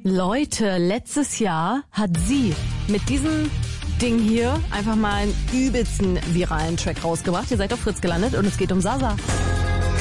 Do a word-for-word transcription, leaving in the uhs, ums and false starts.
Leute, letztes Jahr hat sie mit diesem Ding hier einfach mal einen übelsten viralen Track rausgebracht. Ihr seid auf Fritz gelandet und es geht um Sasa.